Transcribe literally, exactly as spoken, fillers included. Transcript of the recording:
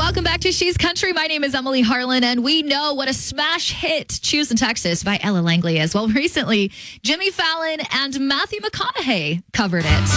Welcome back to She's Country. My name is Emily Harlan, and we know what a smash hit Choose in Texas by Ella Langley is. Well, recently, Jimmy Fallon and Matthew McConaughey covered it.